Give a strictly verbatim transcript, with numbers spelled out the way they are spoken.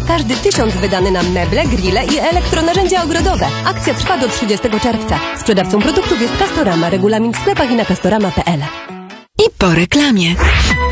każdy tysiąc wydany na meble, grille i elektronarzędzia ogrodowe. Akcja trwa do trzydziestego czerwca. Sprzedawcą produktów jest Castorama. Regulamin w sklepach i na castorama kropka p l. I po reklamie.